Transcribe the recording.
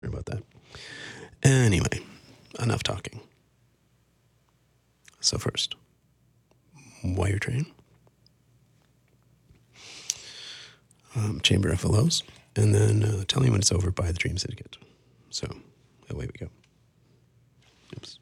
Sorry about that. Anyway, enough talking. So first, Wire Train, Chamber FLOs, and then Tell Me When It's Over by the Dream Syndicate. So away we go. Oops.